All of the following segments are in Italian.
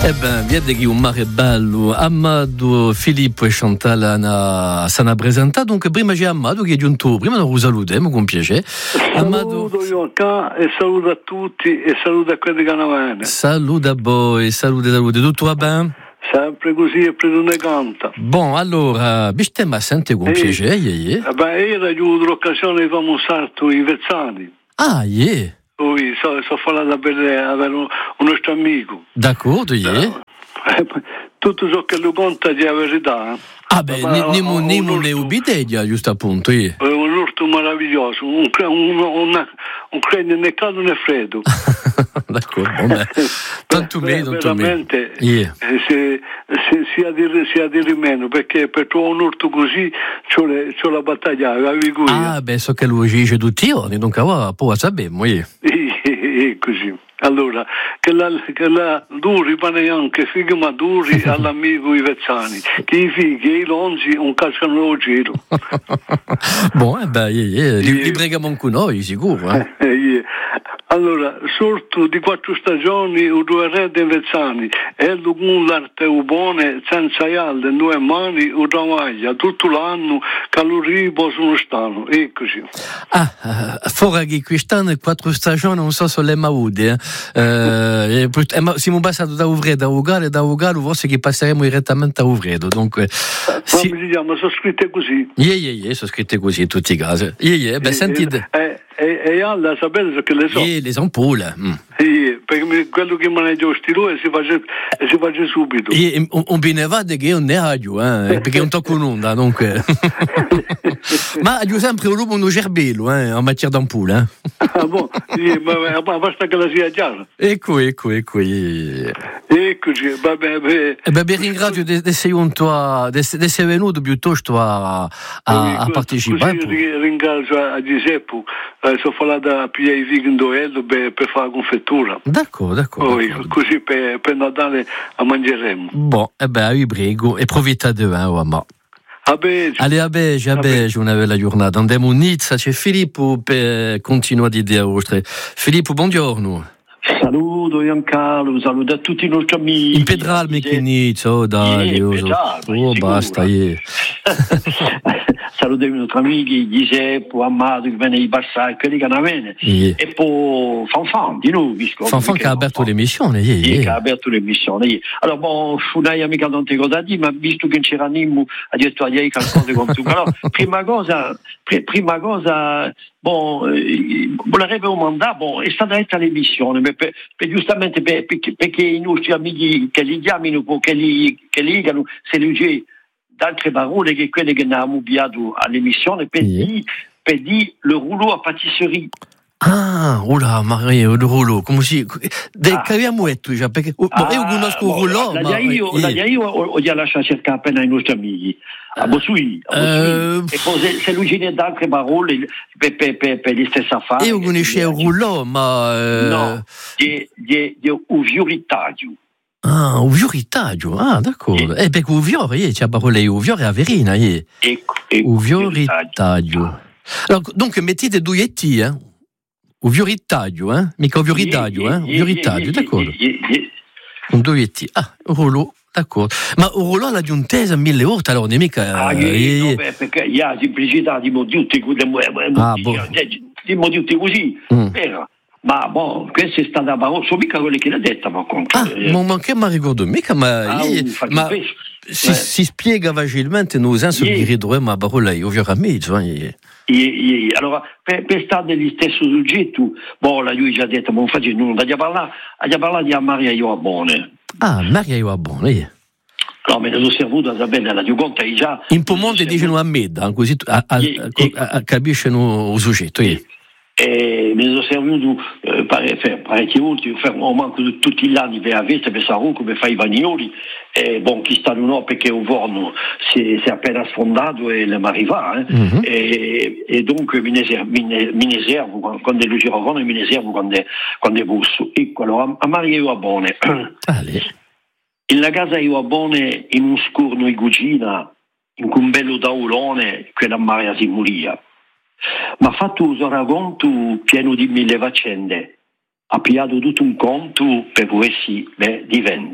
Vede che un mare bello, Amadou, Filippo e Chantal s'hanno presentato, dunque prima c'è Amadou che è giunto, prima lo salutiamo con piacere. Saluto io qua e saluto a tutti e saluto a quelli che hanno bene. Saluto a voi, salute, tutto va bene? Sempre così e preso ne canta. Bon, allora, bistemma sente con piacere, io ho avuto l'occasione di fare un salto in Vezzani. Ah, yeah. Poi sono parlato per avere un nostro amico. D'accordo, yeah. Tutto ciò che lo conta è la verità. Ah beh, nimo ne ubideglia, giusto appunto, yeah. Un urto meraviglioso, un cranio né caldo né freddo. D'accordo, beh. Tanto meglio, veramente yeah. sia di meno, perché per un urto così c'ho la battaglia, la figura. Ah beh, so che lui dice tutti i giorni, dunque poi sappiamo, yeah. Così. Allora, che la duri pane anche figli maduri all'amico Ivezzani, che i figli e i lonzi un cascano al giro. Buon, li preghiamo con noi, sicuro. Allora, sorto di 4 stagioni, o 2 re di Vezzani, e con l'arte buone, senza ialle, 2 mani, o travaglia, tutto l'anno, che lo riposo stanno, e così. Fuori che quest'anno 4 stagioni, non so se le maude, siamo passati da Ugalo, forse che passeremo direttamente a Uvredo, dunque. Ma sono scritte così. Sono scritte così in tutti i casi. Sentite. E alla sapete che le so. Le ampoule. Perché quello che maneggia lo stilo si face subito. Un binevade che io ne ho, perché non tocco un'onda, dunque. Ma ho sempre un lupo gerbello, in matière d'ampoule. Ah, bon, ma basta che la sia chiara. Ecco. Eccoci, vabbè. Ringrazio di essere venuto piuttosto a partecipare. Così ringrazio a Giuseppe, sono parlato a pigliare i figli in duello per fare la confettura. D'accordo. Così per Natale mangeremo. Bon, vi prego, e profitate ma. Allez, a beige, una bella giornata. Andiamo a Nizza, c'è Filippo per continuare di dire vostre. Filippo, buongiorno. Saluto Giancarlo, saluto a tutti i nostri amici. In Pedralmi che inizio, dai, basta. Saluto i nostri amici, Giuseppe, Amato, che viene di Bassai, quelli che hanno bene. E poi Fanfan, di noi. Fanfan che ha aperto l'emissione. Che ha aperto l'emissione. Allora, non hai mica tante cose da dire, ma visto che c'era Nimmo, ha detto a lei qualcosa con tu. Allora, prima cosa, vorrei un mandato, è stata detta l'emissione, giustamente perché i nostri amici che li chiamino, che li legano, se li dicono d'altre parole che quelle che abbiamo inviato all'emissione per dire le rouleau a pâtisserie. Ah, Maria, il rouleau, come si... Che abbiamo detto già, perché io conosco il rouleau, ma... Io ho lasciato cercare appena i nostri amici. A Bossui. E poi se lui ce n'è d'altre parole per le stesse affari. Io conosco il rouleau, ma... No, di uvioritaggio. Ah, uvioritaggio, d'accordo. Perché uviore, c'è parole uviore a verina, Ecco. Uvioritaggio. Allora, dunque mettete 2 etti, uvioritaggio, mica uvioritaggio, uvioritaggio, d'accordo. Con 2 etti. Rouleau, d'accordo. Ma un rouleau alla giuntesa 1000 volte, allora, non è mica... perché la semplicità di tutti così, vero? Ma questa è stata parola, mica quelle che l'ha detta, ma comunque. Ma che mi ricordo mica, ma si spiega facilmente, nel senso che ritroviamo la parola ovviamente. Allora, per stare negli stesso soggetto, lui già detto, ma non faccio nulla, ha parlato di Maria Ioabone. Maria Ioabone, No, me ne sono servuto da bene, la dio conta già. In Piemonte dicono a Medda, così capiscono il soggetto, E mi sono servito parecchie volte, ho manco tutti gli anni per la festa, per Saruco, per fare i vagnoli, chi stanno no perché un giorno si è appena sfondato e le arriva, e dunque mi ne servo quando lo girovano e mi ne servo quando è busso. Ecco, allora, a Maria Ioabone, in casa Ioabone, in un scurno di cucina, in un bello tavolone, quella Maria si moria. Ma ha fatto un racconto pieno di 1000 faccende, ha pigliato tutto un conto per potersi difendere.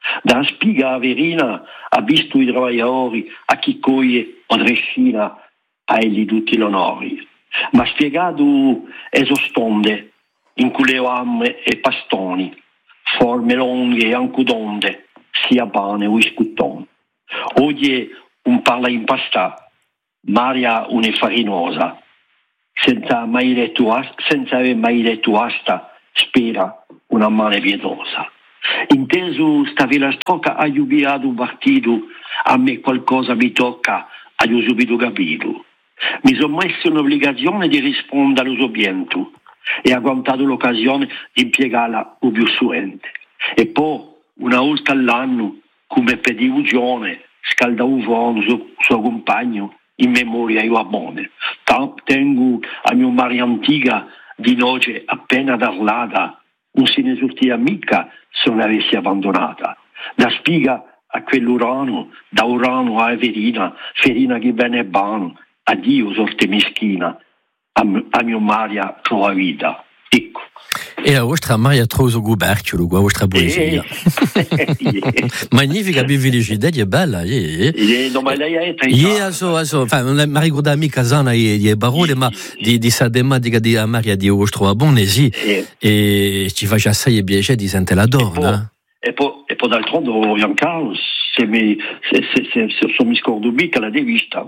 Da spiga a Verina ha visto i lavoratori a chi coglie o Drescina a egli tutti gli onori. Ma spiegato esostonde in cui amme e pastoni, forme lunghe e ancudonde, sia pane o iscuttone. Oggi un parla impastà, Maria un'farinosa, senza aver mai letto asta, spera una mano pietosa. Inteso sta vela strocca ha giubilato un partito, a me qualcosa mi tocca, ha subito capito. Mi sono messo un'obbligazione di rispondere allo sobiento e ho guardato l'occasione di impiegarla o più suente. E poi, una volta all'anno, come pediugione, scaldavo un forno suo compagno in memoria io abbone. Tengo a mia Maria antica di noce appena parlata, non se ne sortia mica se non avessi abbandonata. Da spiga a quell'Urano, da Urano a Verina, Ferina che bene bano, addio sorte meschina, a mia Maria trova vita. Ecco. E a vostra Maria troso guberciolo, a vostra poesia. Magnifica biviligità, è bella. No, ma lei è non mi ricorda mica sana le parole, ma di sa tematica di Maria di vostro bonesi e ci fa assai piacere di sentire la donna. E poi d'altronde Giancarlo, se mi scordo mica la devista.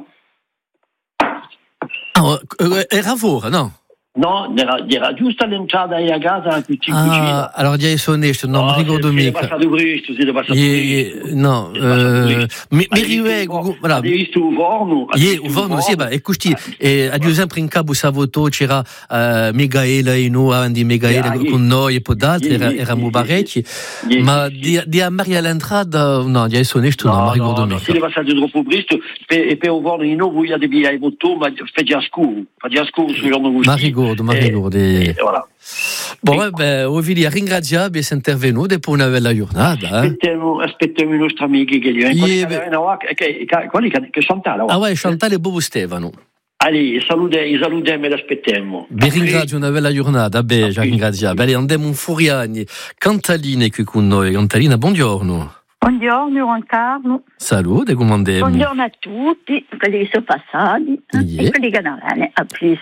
Era ora, no? No, era giusto all'entrata a casa in cucina. Allora già sono onesto, non mi ricordo mica. Siete passato presto. No, mi ricordo. Hai visto un forno? Un forno, sì, e così, ad esempio in Cabo Savoto c'era Migaela e noi, avanti Migaela con noi e poi d'altri, eravamo parecchi, ma di a Maria all'entrata, no, già sono onesto, non mi ricordo mica. Siete passati troppo presto, e per un forno di noi, voi avete ai voto, ma fate a scuro sul giorno così. Ma ricordo. Voilà. Bon, Ovidia, ringraziabile essere intervenuto e poi una bella giornata. Aspettiamo i nostri amici che quelli che Chantal. Ah, ouais, Chantal e Bobo Stefano. Allez, salutiamo e l'aspettiamo. Vi ringrazio, una bella giornata. Beh, già ringraziabile. Allez, andiamo in Furiani. Cantalina è qui con noi. Cantalina, buongiorno. Buongiorno Juan Carlo. Salute, come andiamo? Buongiorno a tutti, quelli che sono passati e quelli che non vanno a più.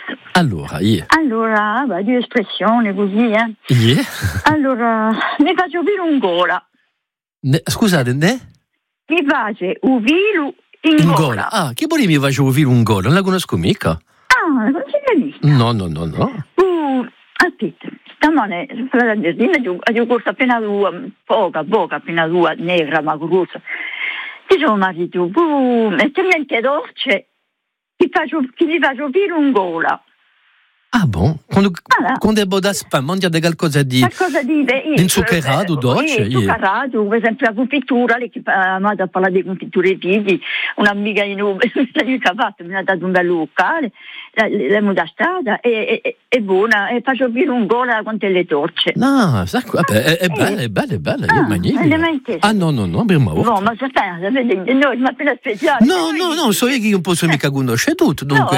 Allora, due espressioni così, Allora, mi faccio un gola. Scusate, ne? Mi faccio un vilo in gola. Ah, che poi mi faccio un vilo in gola? Non la conosco mica. Ah, non si capisce. No. Aspetta. Stamane, la giardina, ho corso appena due, poca, appena due, nera, ma grossa. Dicevo, marito, è talmente dolce, che mi faccio più un gola. Ah, bon? Quando è da spam, mangiate qualcosa di zuccherato, dolce? Zuccherato, per esempio la confitura, lei che amata parlare di confiture figli, un'amica di noi, che ha fatto, mi ha dato un bel locale, l'abbiamo da strada, è buona, e faccio più un gola quanto le torce. No, è bella, è magnifica. Ah, no, per me. No, ma sapete, noi, ma per la speciale. No, so io che non posso mica conoscere tutto, dunque,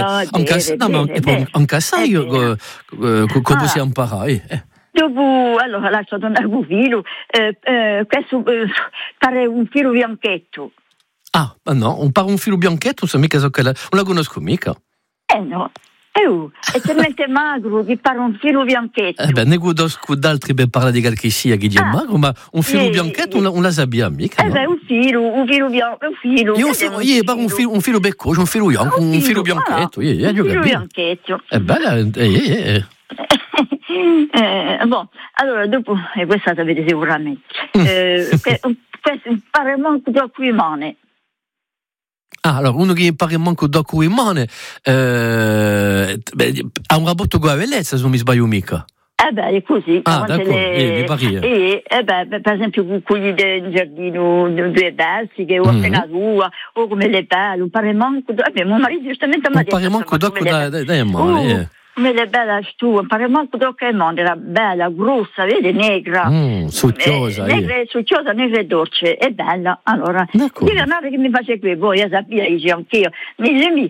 anche sai come si impara. Dopo, allora, lascio tornare un filo, questo pare un filo bianchetto. Ah, no, un filo bianchetto, non la conosco mica. No. È talmente magro che pare un filo bianchetto. Ne conosco d'altri per parlare di qualche sia che è magro, ma un filo bianchetto non la sabbia mica. Un filo bianchetto. Un filo beccoso, un filo bianco, un filo bianchetto. Un filo bianchetto. È bella. Bon, allora dopo, e questa sapete sicuramente, questo pare manco da qui mane. Ah, allora, uno che impara manco da cui rimane ha un rapporto con la bellezza, se non mi sbaglio mica. È così. Ah, d'accordo, mi pare. Per esempio, quelli del giardino due versi, che ho appena tua, o come le belle, pare manco da... mio marito giustamente mi ha detto... Pare manco da male, come le bella stua, pare manco da che mondo, era bella, grossa, vedi, negra. Succiosa. Succiosa, negra e dolce, è bella. Allora, io non che mi face qui, voi, sapete, dice anch'io. Mi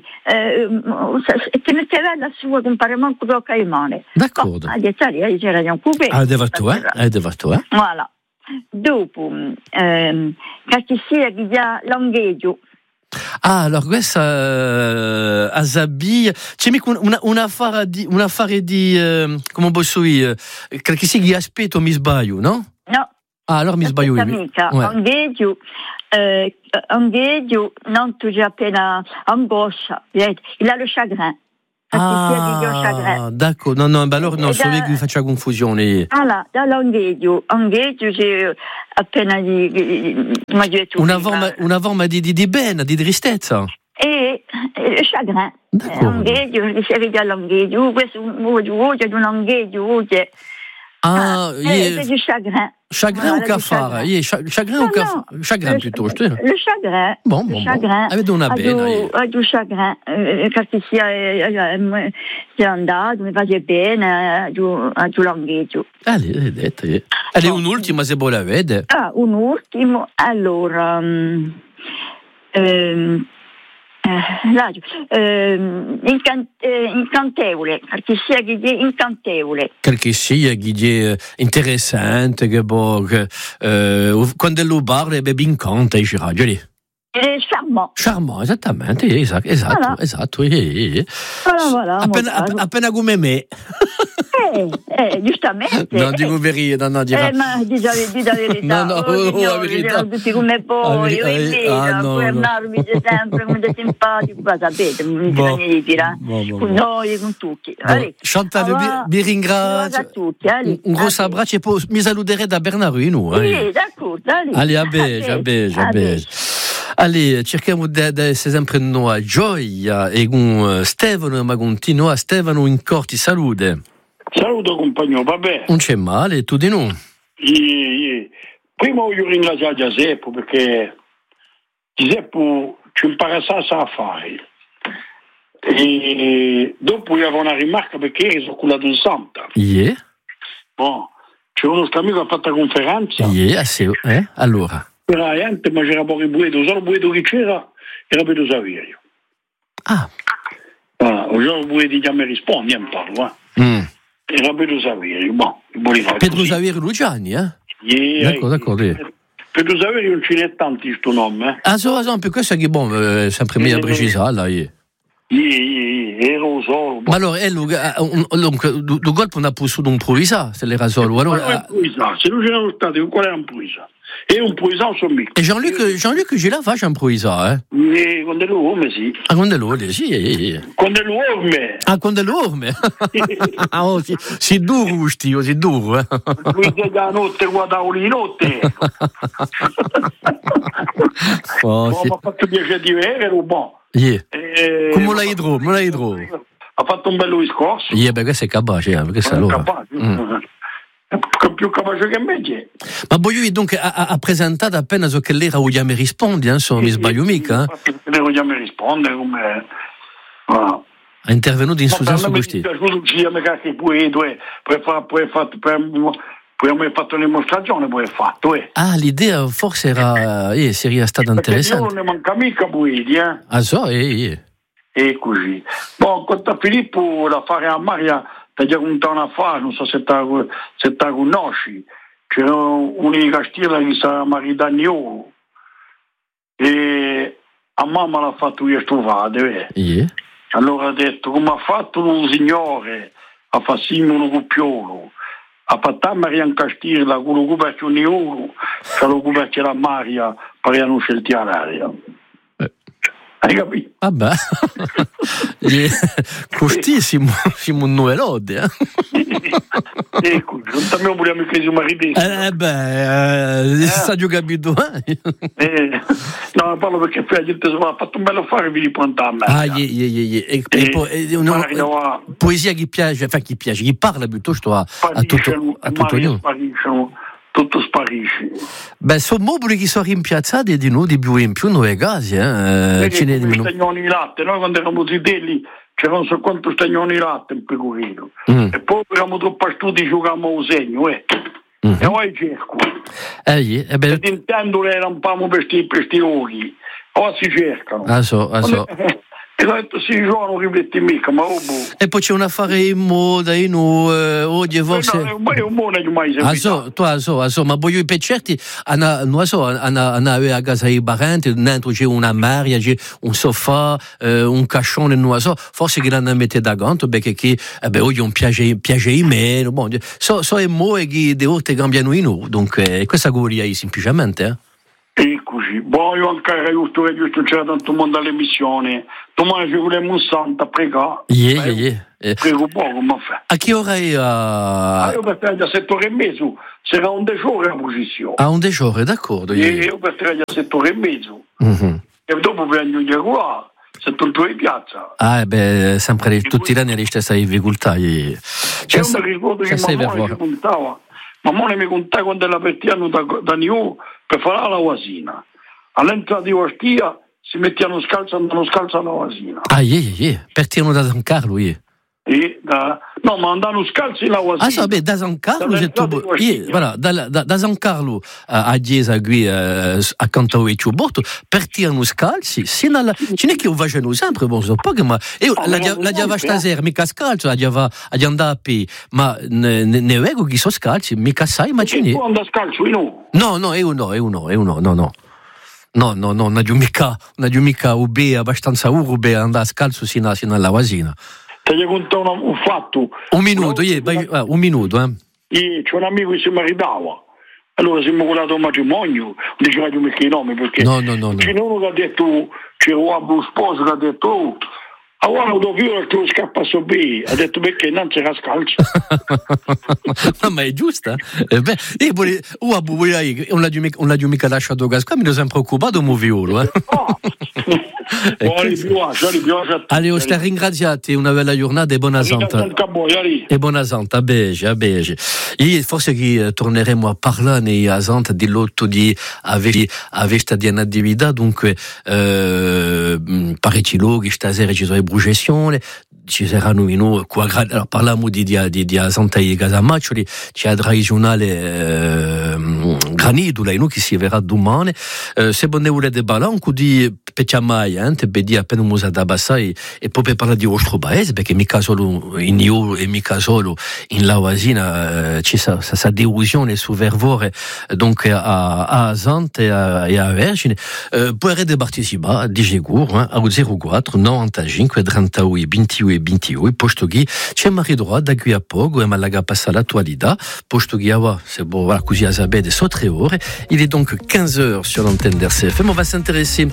ti metteva la sua, con pare manco da che mondo. D'accordo. A 10 anni c'era un coupé. Devo tu, Voilà. Dopo, che sia che già l'angheggio. Ah, allora questa a Zabia c'è mica un affare di come posso dire, che si aspetto mi sbaglio, no? No. Ah, allora mi sbaglio io. Angheggio, non tu già appena angoscia, il a lo chagrin. Ah, d'accord, no, allora non so che vi faccia confusione. Allora, dall'angheggio c'è appena una forma di bene, di tristezza. E chagrin. Angheggio, si vede all'angheggio, questo è un angheggio, c'est chagrin. Chagrin ou cafard? Chagrin ou cafard? Chagrin plutôt, je te dis. Le chagrin. Bon. Avete una bene. Du chagrin. Perché si è andato, mi fa bene, du langheggio. Allez, detto. Allez, un'ultima se vuole avere. Ah, un ultimo. Allora, incantevole, perché sia incantevole. Perché sia interessante, che quando lo parla è ben incanta, Charmant, esattamente, esatto. Voilà, appena come me. Giustamente. Non dico verità, no. Ma di la verità. La verità. Tutti come voi, poi Marvide sempre, molto simpatico, sapete, non bisogna di dire. Con noi, con tutti. Chantal, vi ringrazio. A tutti, un grosso abbraccio e poi mi saluterete da Bernardino. Sì, d'accordo. Allez, a beige. Allez, cerchiamo di essere sempre noi a gioia e con Stefano, ma continua Stefano in corti, salute. Saluto compagno, vabbè. Non c'è male, tu di no? Prima voglio ringraziare Giuseppe perché Giuseppe ci impara a fare. E dopo io avevo una rimarca perché io sono quella di Santa. Bon, c'è uno nostro amico che ha fatto la conferenza. Allora. Veramente, ma c'era poco bueto, solo bueto che c'era era Pedro Saverio. Oggi bueto già mi rispondi, non parlo, Era Pedro Saverio, Pedro Saverio Luciani, D'accordo. Pedro Saverio non ce n'è tanti questo nome, per questo è che sempre meglio precisare, Ero solo. Ma allora, il colpo non ha potuto improvvisare, se l'era solo. Allora, se non c'erano stati, qual era improvvisare? E un poisson sono mica. E Jean-Luc ce la faccia improvvisare, Quando è l'uomo, sì. Quando è l'uomo, sì. Quando è l'uomo. Quando è l'uomo. Si duro, stio, si duro. Lui da notte guardavo di notte. Mi ha fatto piacere di vedere, Come l'hai trovato? Ha fatto un bello discorso. Questo è capace, questo è allora. Più capace che me. Ma voglio dunque ha presentato appena so che l'era vogliamo rispondere, insomma, mi sbaglio mica. Le vogliamo rispondere come è intervenuto in senso questi. Poi abbiamo fatto una dimostrazione, poi è fatto, l'idea forse era seria stata interessante. Perché non ne manca mica Buedi, E così. Quanto a Filippo, da fare a Maria, ti ho raccontato una affare, non so se ti conosci. C'era un'unica stilla che si chiama Maridagnolo. E a mamma l'ha fatto io stuvare, Allora ha detto, come ha fatto un signore a fare Simone Cuppiolo, a fatto Maria Castirla con lo coperto di oro, che lo coperto la Maria per non sceltire l'aria. Hai capito? Vabbè, costissimo, siamo un novelode, Ecco, non sappiamo pure che siamo maritati. sta giù capito, No, parlo perché la gente ha fatto un bello affare, vi riportano a me. Poesia che piace, chi parla piuttosto a tutto il tutto sparisce. Sono mobili che sono rimpiazzati di noi di più in più, noi casi, stagnoni di latte, noi quando eravamo zitelli c'erano non so quanto stagnoni di latte in pecorino. E poi eravamo troppo astuti, giocavamo a segno, E poi cerco. E intendo le rampamo per sti occhi. Ora si cercano. E 36 giorni non rifletti mica, ma E poi c'è un affare in moda, oggi forse... No, ma io non ho mai sentito. Ma voglio per certi, non so, a casa i parenti, dentro c'è una maria, c'è un sofà, un cascione, non so, forse che l'hanno messo da ganto, perché oggi un piace in meno, bon, so è mo e che le volte cambiano in noi, dunque questa guria è semplicemente, Eccoci, io anche aiuto che c'era tanto mondo all'emissione, domani ci vogliamo un santo a pregare. Prego poco, ma fa. A che ora è? Io per stare a 7:30, sarà 11 ore la posizione. A 11 ore, d'accordo. Io per stare a 7:30. E dopo vengo di qua, se tutto in piazza. Sempre tutti gli anni le stesse difficoltà. Io mi ricordo che mamma ci contava. Mamma mi contava quando la partivano da New per fare la vasina. All'entrata di Ostia si mettevano scalzo, andavano scalzo alla vasina. Partivano da San Carlo, No, ma andavano scalzi la vasina. Da San Carlo, da San Carlo a Chiesa qui accanto a Ciuborto, partivano scalzi, sino alla... Ce n'è che lo facevano sempre, bon, so poco, ma la diava stasera, mica scalzo, la diava andare a piedi, ma ne vedo che sono scalzi, mica sai, ma ce n'è. Tu andare scalzo, io no. No, non ho mica ube abbastanza urbe andare scalzo sino alla vasina. Ti conto un fatto. Un minuto. C'è un amico che si maritava. Allora siamo colato al matrimonio, non diceva più i nomi perché no. C'è uno che ha detto, c'era un sposo che ha detto, guarda, che lo scappa a sobbe, ha detto perché non c'era scalzo. Ma è giusta? Non l'ha mica lasciato cascare, mi sono preoccupato un violo. Allez, sta ringraziati, una bella giornata e buona santa. E buona santa, a Beige. E forse che torneremo a parlare a santa dell'otto di avesta di attività, dunque parecchi luoghi stasera ci sono le bruciazioni, ci saranno allora parliamo di santa e Casamaccioli, c'è la tradizionale granidula che si verrà domani, se ne volete parlare di Pecciamai, per dire appena musata Bassai e poi per parlare di vostro paese, perché mica solo in io e mica solo in Lauasina c'è sa delusione su Vervore, donc a Zante e a Vergine. Potete partecipare di sicuro a 04 95 38 28 28, posto che c'è Marie Droit da qui a poco e Malaga passa l'attualità, posto che c'est bon, voilà, così a sapere sono 3 ore. Il est donc 15h sur l'antenne d'RCFM. On va s'intéresser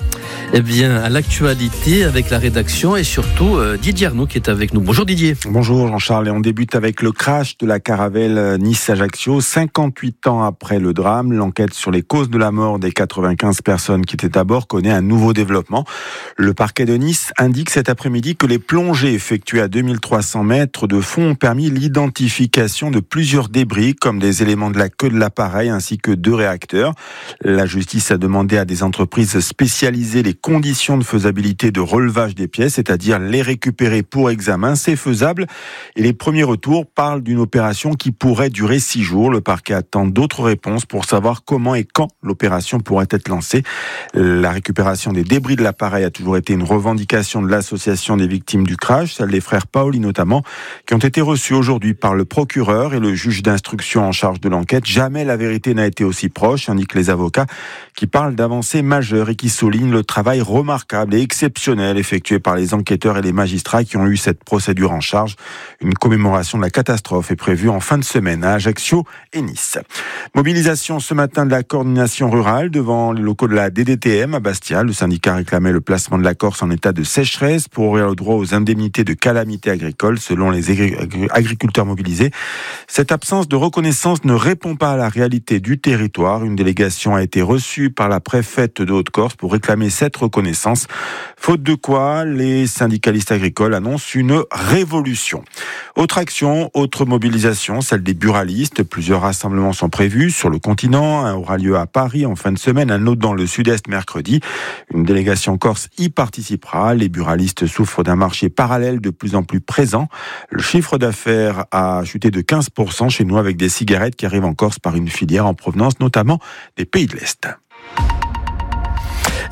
à l'actualité avec la rédaction et surtout Didier Arnaud qui est avec nous. Bonjour Didier. Bonjour Jean-Charles, et on débute avec le crash de la caravelle Nice-Ajaccio. 58 ans après le drame, l'enquête sur les causes de la mort des 95 personnes qui étaient à bord connaît un nouveau développement. Le parquet de Nice indique cet après-midi que les plongées effectuées à 2300 mètres de fond ont permis l'identification de plusieurs débris comme des éléments de la queue de l'appareil ainsi que 2 réacteurs. La justice a demandé à des entreprises spécialisées les conditions de faisabilité de relevage des pièces, c'est-à-dire les récupérer pour examen. C'est faisable et les premiers retours parlent d'une opération qui pourrait durer 6 jours. Le parquet attend d'autres réponses pour savoir comment et quand l'opération pourrait être lancée. La récupération des débris de l'appareil a toujours été une revendication de l'association des victimes du crash, celle des frères Paoli notamment, qui ont été reçus aujourd'hui par le procureur et le juge d'instruction en charge de l'enquête. Jamais la vérité n'a été aussi proche, indiquent les avocats, qui parlent d'avancées majeures et qui soulignent le travail remarquable et exceptionnel effectué par les enquêteurs et les magistrats qui ont eu cette procédure en charge. Une commémoration de la catastrophe est prévue en fin de semaine à Ajaccio et Nice. Mobilisation ce matin de la coordination rurale devant les locaux de la DDTM à Bastia. Le syndicat réclamait le placement de la Corse en état de sécheresse pour ouvrir le droit aux indemnités de calamité agricole selon les agriculteurs mobilisés. Cette absence de reconnaissance ne répond pas à la réalité du territoire. Une délégation a été reçue par la préfète de Haute-Corse pour réclamer cette reconnaissance. Faute de quoi, les syndicalistes agricoles annoncent une révolution. Autre action, autre mobilisation, celle des buralistes. Plusieurs rassemblements sont prévus sur le continent. Un aura lieu à Paris en fin de semaine, un autre dans le sud-est mercredi. Une délégation corse y participera. Les buralistes souffrent d'un marché parallèle de plus en plus présent. Le chiffre d'affaires a chuté de 15% chez nous avec des cigarettes qui arrivent en Corse par une filière en provenance notamment des pays de l'Est.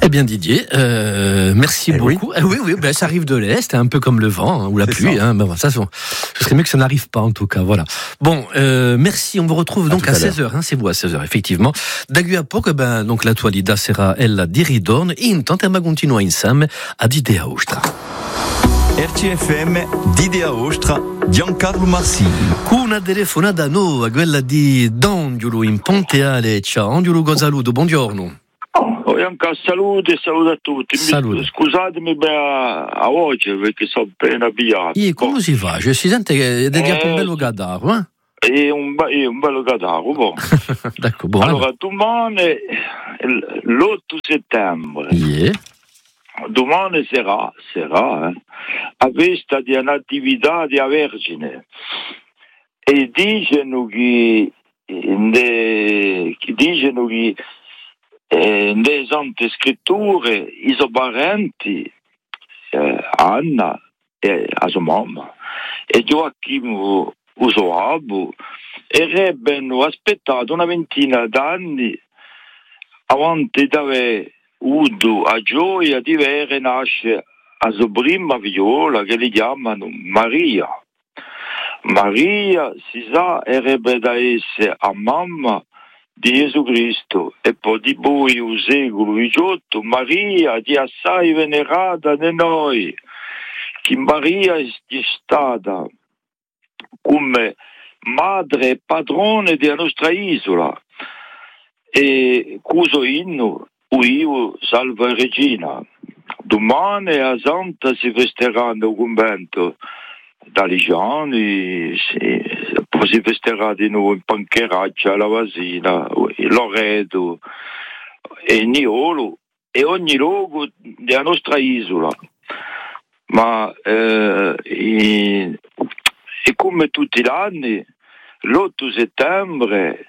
Eh bien Didier, merci beaucoup. Oui, ben, ça arrive de l'Est, un peu comme le vent ou la pluie. Ben, ça, ce serait mieux que ça n'arrive pas en tout cas. Voilà. Bon, merci. On vous retrouve donc à 16h. C'est vous à 16h, effectivement. D'agui a poco, donc l'attualità sarà ella di ritorno. Intanto ma continua insieme ad Idea Ostra. RCFM d'Idea Ostra, Giancarlo Marsini. Una telefonata nuova, quella di Dongiolo in Ponteale. Ciao, Dongiolo Gonzaludo, buongiorno. Salute a tutti. Scusatemi a oggi perché sono appena avviato. E come si fa? Cioè, si sente che è dedicato un bello cadavere, È un bello cadavere, boh. Buono. Allora, domani, l'8 settembre. Yeah. Domani sarà a festa di un'attività di Vergine. E dicono che nelle sante scritture i suoi parenti Anna e la sua mamma e Gioacchino il suo abbo avrebbero aspettato una ventina d'anni avanti di aver avuto la gioia di vedere nascere la sua prima figliola che li chiamano Maria. Maria, si sa, avrebbe da essere a mamma di Gesù Cristo e poi di poi il secolo XVIII Maria di assai venerata da noi, che Maria è stata come madre e padrone della nostra isola e questo inno io salva Regina. Domani a Santa si festerà nel convento d'Aligiani, poi si festerà di nuovo in Pancheraccia, la Vasina, Loreto e Niolo e ogni luogo della nostra isola. Ma e come tutti gli anni, l'8 settembre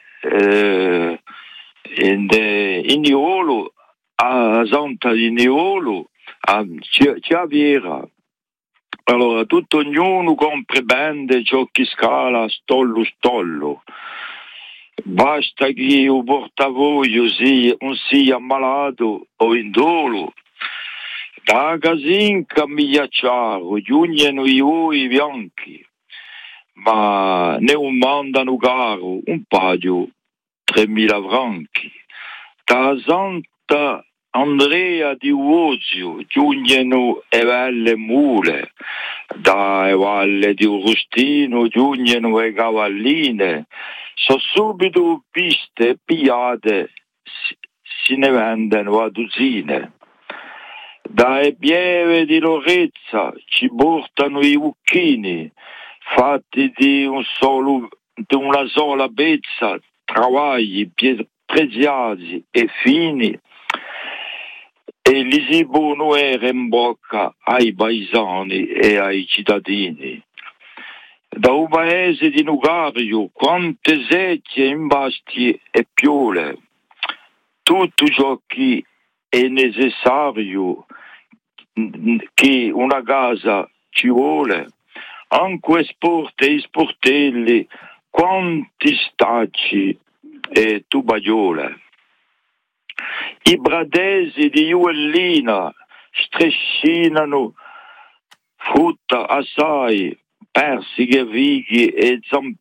in Niolo, a Santa di Niolo, a Ciaviera. Allora, tutto ognuno comprende ciò che scala stollo. Basta che il portavoglio non sia ammalato o in dolo. Da casinca migliacciaro, giugnano i oi bianchi, ma ne un mandano caro, un paio, 3.000 franchi. Da Santa Andrea di Uozio, giugnano e belle mule, da valle di Urustino, giugnano e cavalline, so subito piste pigliate, si ne vendono a dozzine. Da pieve di Lorezza ci portano i ucchini, fatti di una sola bezza, travagli preziati e fini, e li si può in bocca ai paesani e ai cittadini. Da un paese di Nugario, quante secchie, imbasti e piole, tutto ciò che è necessario che una casa ci vuole, anche sporte e sportelli, quanti stacci e tubaiole. I bradesi di Juellina striscinano frutta assai, persiche, fighi e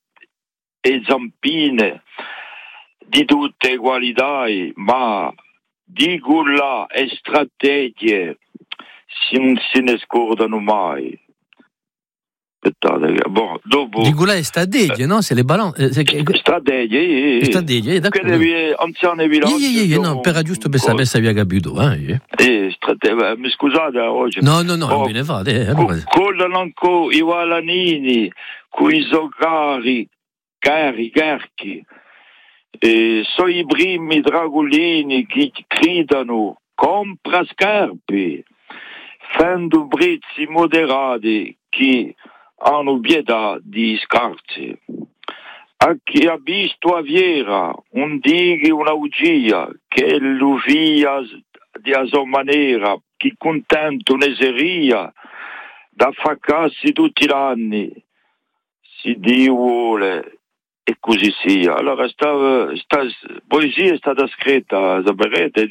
zampine di tutte qualità, ma di là e strategie non se ne scordano mai. Aspettate, dopo... Di là e strategie, no? Se le balance... Strategie, d'accordo. Anziane bilanci... No, per giusto per sapere se vi capito. Mi scusate oggi. No, non ve ne fate. Collano ancora i valanini, con i sogari, carichi. Sono i primi dragolini che gridano compra scarpe, fendo prezzi moderati che hanno pietà di scarse. A chi ha visto a Viera un dighi una ugia che lo via di a sua maniera, che contento ne seria da faccarsi tutti gli anni. Si Dio vuole e così sia. Allora sta poesia è stata scritta da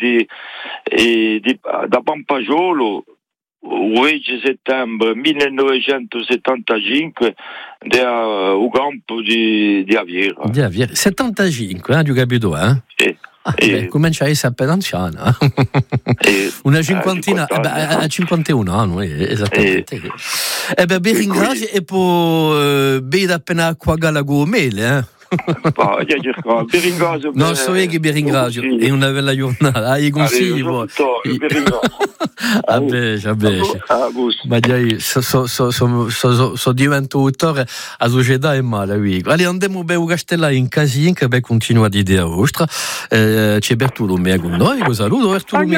Pampagiolo il 10 settembre 1975 al campo di Aviera. Di Aviera. 75, tu capito, eh? Sì. Comincia a essere appena anziana. Una cinquantina, a 51 anni, esattamente. Vi ringrazio e poi vedo appena acqua gala con mele, non so che vi ringrazio e una bella giornata. I consigli voi. Ma già so diventato autore a società e male. Allora andiamo a Castellà in Casin che continua di idea vostra. C'è Bertolomeo con noi. Saluto Bertolomeo.